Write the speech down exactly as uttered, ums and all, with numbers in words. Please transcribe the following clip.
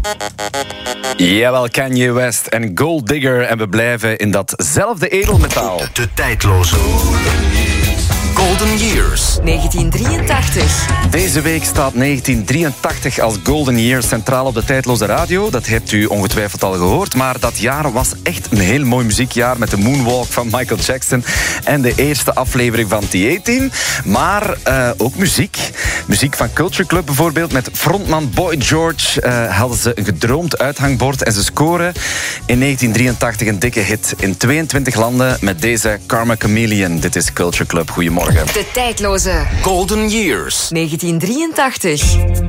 Jawel, Kanye West en Gold Digger. En we blijven in datzelfde edelmetaal. De tijdloze Golden Years. negentien drieëntachtig. Deze week staat negentien drieëntachtig als Golden Year centraal op de tijdloze radio. Dat hebt u ongetwijfeld al gehoord. Maar dat jaar was echt een heel mooi muziekjaar met de Moonwalk van Michael Jackson en de eerste aflevering van T A-team. Maar uh, ook muziek. Muziek van Culture Club bijvoorbeeld. Met frontman Boy George uh, hadden ze een gedroomd uithangbord en ze scoren in negentien drieëntachtig een dikke hit in tweeëntwintig landen met deze Karma Chameleon. Dit is Culture Club. Goedemorgen. De tijdloze Golden Years. negentien drieëntachtig.